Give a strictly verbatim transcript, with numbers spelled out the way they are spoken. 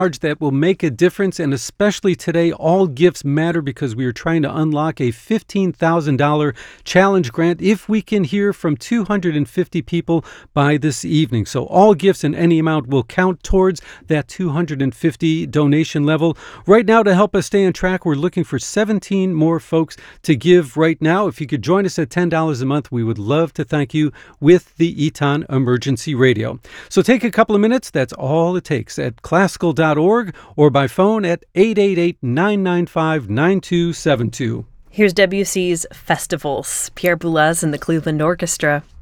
that will make a difference, and especially today, all gifts matter because we are trying to unlock a fifteen thousand dollars challenge grant if we can hear from two hundred fifty people by this evening. So all gifts in any amount will count towards that two hundred fifty donation level. Right now, to help us stay on track, we're looking for seventeen more folks to give right now. If you could join us at ten dollars a month, we would love to thank you with the Eton Emergency Radio. So take a couple of minutes. That's all it takes at classical dot org or by phone at eight eight eight, nine nine five, nine two seven two. Here's W C's Festivals, Pierre Boulez and the Cleveland Orchestra.